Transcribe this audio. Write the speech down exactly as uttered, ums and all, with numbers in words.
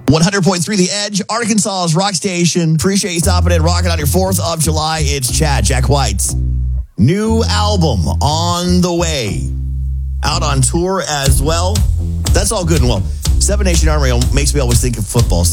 one hundred point three The Edge, Arkansas's rock station. Appreciate you stopping in, rocking on your fourth of July. It's Chad, Jack White's new album on the way. Out on tour as well. That's all good and well. Seven Nation Army makes me always think of football.